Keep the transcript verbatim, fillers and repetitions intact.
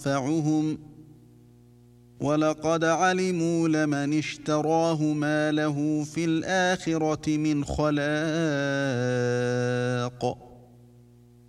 ينفعهم ولقد علموا لمن اشتراه ما له في الآخرة من خلاق